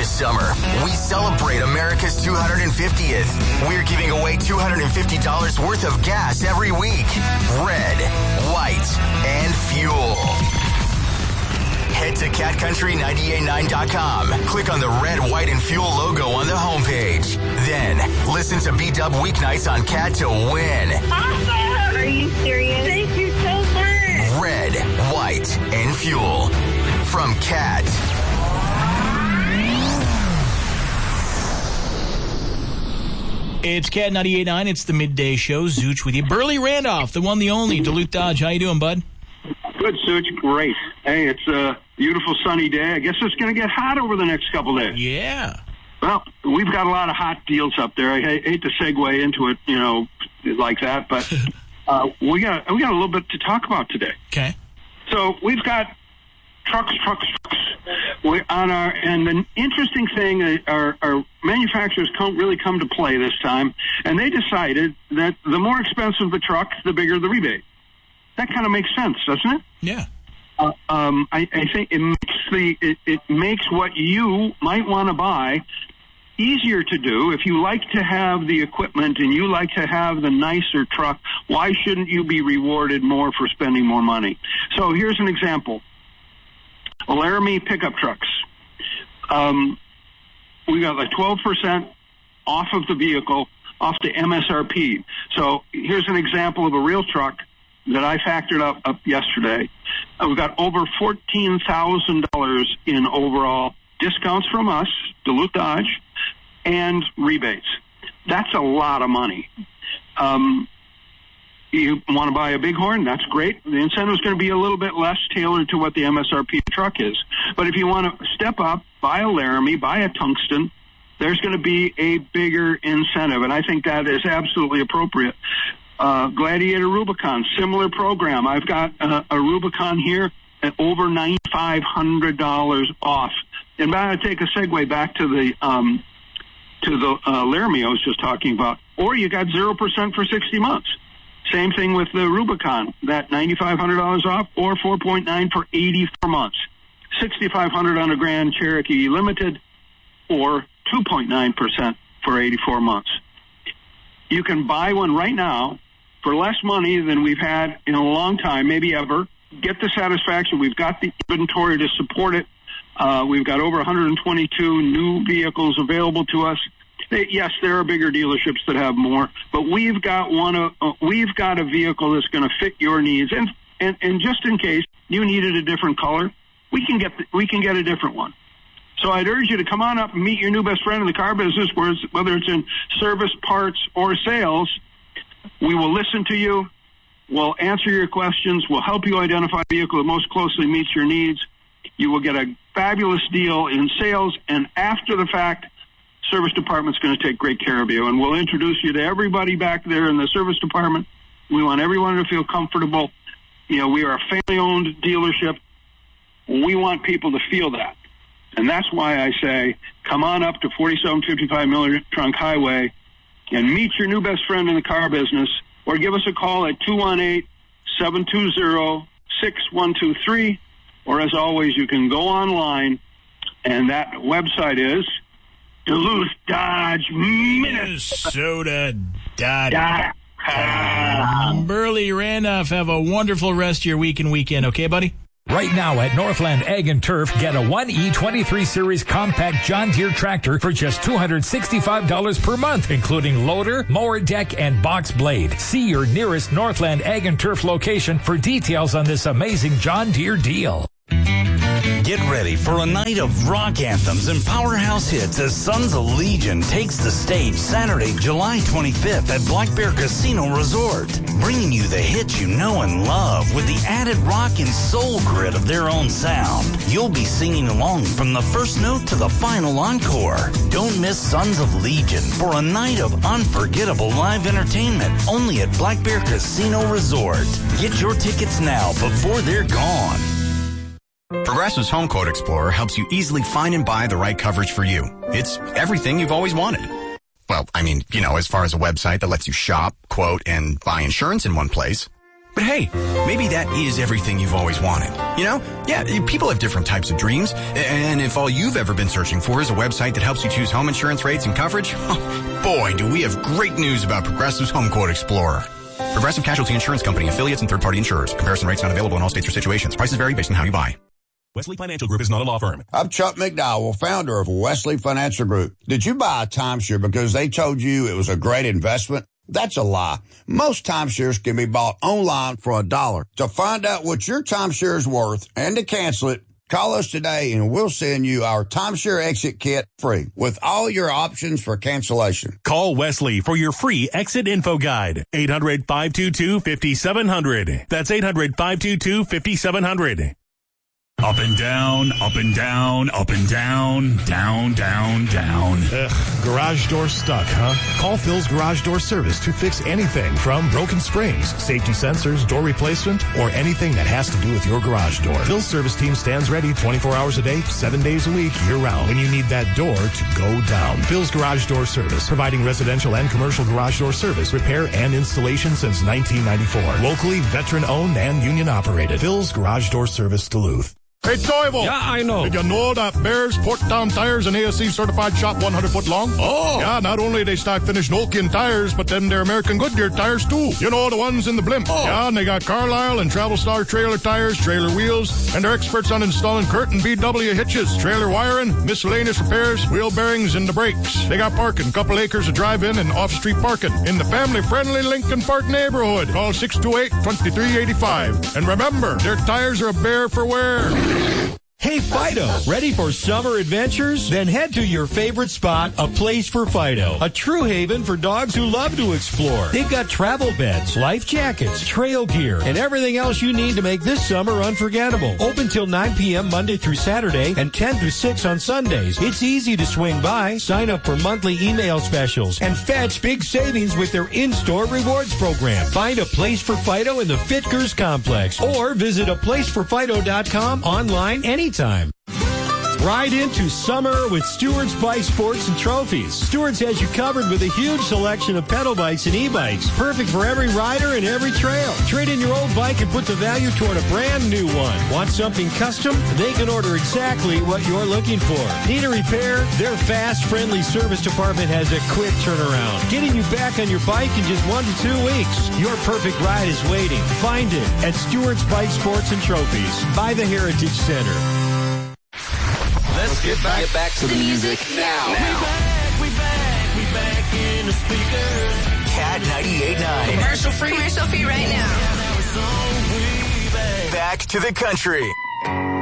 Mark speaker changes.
Speaker 1: This summer, we celebrate America's 250th. We're giving away $250 worth of gas every week. Red, white, and fuel. Head to CatCountry989.com. Click on the red, white, and fuel logo on the homepage. Then, listen to B-Dub weeknights on Cat to win.
Speaker 2: Awesome! Are you serious? Thank you so much.
Speaker 1: Red, white, and fuel. From Cat.
Speaker 3: It's Cat 98.9. It's the midday show. Zooch with you. Burley Randolph, the one, the only. Duluth Dodge. How you doing, bud?
Speaker 4: Good, Zooch. Great. Hey, it's a beautiful sunny day. I guess it's going to get hot over the next couple days.
Speaker 3: Yeah.
Speaker 4: Well, we've got a lot of hot deals up there. I hate to segue into it, like that, but we got a little bit to talk about today.
Speaker 3: Okay.
Speaker 4: So we've got trucks. And the interesting thing, our manufacturers can't really come to play this time, and they decided that the more expensive the truck, the bigger the rebate. That kind of makes sense, doesn't it?
Speaker 3: Yeah.
Speaker 4: I think it makes what you might want to buy easier to do. If you like to have the equipment and you like to have the nicer truck, why shouldn't you be rewarded more for spending more money? So here's an example. Laramie pickup trucks. We got like 12% off of the vehicle, off the MSRP. So here's an example of a real truck that I factored up yesterday. We've got over $14,000 in overall discounts from us, Duluth Dodge, and rebates. That's a lot of money. You want to buy a Bighorn? That's great. The incentive is going to be a little bit less tailored to what the MSRP truck is. But if you want to step up, buy a Laramie, buy a Tungsten, there's going to be a bigger incentive, and I think that is absolutely appropriate. Gladiator Rubicon, similar program. I've got a Rubicon here at over $9,500 off. And I'm going to take a segue back to the Laramie I was just talking about. Or you got 0% for 60 months. Same thing with the Rubicon, that $9,500 off, or 4.9 for 84 months. $6,500 on a Grand Cherokee Limited, or 2.9% for 84 months. You can buy one right now for less money than we've had in a long time, maybe ever. Get the satisfaction. We've got the inventory to support it. We've got over 122 new vehicles available to us. Yes, there are bigger dealerships that have more, but we've got a vehicle that's going to fit your needs. And just in case you needed a different color, we can get a different one. So I'd urge you to come on up and meet your new best friend in the car business, whether it's in service, parts, or sales. We will listen to you. We'll answer your questions. We'll help you identify a vehicle that most closely meets your needs. You will get a fabulous deal in sales, and after the fact, service department's going to take great care of you, and we'll introduce you to everybody back there in the service department. We want everyone to feel comfortable. We are a family-owned dealership. We want people to feel that. And that's why I say, come on up to 4755 Miller Trunk Highway and meet your new best friend in the car business, or give us a call at 218-720-6123, or as always, you can go online, and that website is Duluth Dodge
Speaker 3: Minnesota.com. Burley Randolph, have a wonderful rest of your week and weekend, okay, buddy?
Speaker 5: Right now at Northland Ag and Turf, get a 1E23 Series compact John Deere tractor for just $265 per month, including loader, mower deck, and box blade. See your nearest Northland Ag and Turf location for details on this amazing John Deere deal.
Speaker 6: Get ready for a night of rock anthems and powerhouse hits as Sons of Legion takes the stage Saturday, July 25th at Black Bear Casino Resort, bringing you the hits you know and love with the added rock and soul grit of their own sound. You'll be singing along from the first note to the final encore. Don't miss Sons of Legion for a night of unforgettable live entertainment only at Black Bear Casino Resort. Get your tickets now before they're gone.
Speaker 7: Progressive's Home Quote Explorer helps you easily find and buy the right coverage for you. It's everything you've always wanted. Well, as far as a website that lets you shop, quote, and buy insurance in one place. But hey, maybe that is everything you've always wanted. You know? Yeah, people have different types of dreams. And if all you've ever been searching for is a website that helps you choose home insurance rates and coverage, oh, boy, do we have great news about Progressive's Home Quote Explorer. Progressive Casualty Insurance Company, affiliates, and third-party insurers. Comparison rates not available in all states or situations. Prices vary based on how you buy.
Speaker 8: Wesley Financial Group is not a law firm.
Speaker 9: I'm Chuck McDowell, founder of Wesley Financial Group. Did you buy a timeshare because they told you it was a great investment? That's a lie. Most timeshares can be bought online for $1. To find out what your timeshare is worth and to cancel it, call us today and we'll send you our timeshare exit kit free with all your options for cancellation.
Speaker 8: Call Wesley for your free exit info guide. 800-522-5700. That's 800-522-5700. Up and down, up and down, up and down, down, down, down.
Speaker 10: Ugh, garage door stuck, huh? Call Phil's Garage Door Service to fix anything from broken springs, safety sensors, door replacement, or anything that has to do with your garage door. Phil's service team stands ready 24 hours a day, 7 days a week, year-round when you need that door to go down. Phil's Garage Door Service, providing residential and commercial garage door service, repair, and installation since 1994. Locally, veteran-owned and union-operated. Phil's Garage Door Service, Duluth.
Speaker 11: Hey, Toivo.
Speaker 12: Yeah, I know.
Speaker 11: Did you know that Bears Porktown Tires and ASC certified shop 100 foot long?
Speaker 12: Oh.
Speaker 11: Yeah, not only they stock finished Nokian tires, but then they're American Goodyear tires too. You know, the ones in the blimp.
Speaker 12: Oh.
Speaker 11: Yeah, and they got Carlisle and Travel Star trailer tires, trailer wheels, and they're experts on installing curtain BW hitches, trailer wiring, miscellaneous repairs, wheel bearings, and the brakes. They got parking, couple acres of drive-in and off-street parking in the family-friendly Lincoln Park neighborhood. Call 628-2385. And remember, their tires are a bear for wear.
Speaker 12: Hey, Fido, ready for summer adventures? Then head to your favorite spot, A Place for Fido, a true haven for dogs who love to explore. They've got travel beds, life jackets, trail gear, and everything else you need to make this summer unforgettable. Open till 9 p.m. Monday through Saturday and 10 to 6 on Sundays. It's easy to swing by, sign up for monthly email specials, and fetch big savings with their in-store rewards program. Find A Place for Fido in the Fitkers Complex or visit aplaceforfido.com online anytime. Ride into summer with Stewart's Bike Sports and Trophies. Stewart's has you covered with a huge selection of pedal bikes and e-bikes, perfect for every rider and every trail. Trade in your old bike and put the value toward a brand new one. Want something custom? They can order exactly what you're looking for. Need a repair? Their fast, friendly service department has a quick turnaround, getting you back on your bike in just 1 to 2 weeks. Your perfect ride is waiting. Find it at Stewart's Bike Sports and Trophies by the Heritage Center.
Speaker 1: Let's get back to the music now.
Speaker 13: We back in the speakers.
Speaker 1: Cat 98.9.
Speaker 14: Commercial free right now.
Speaker 1: Back to the country.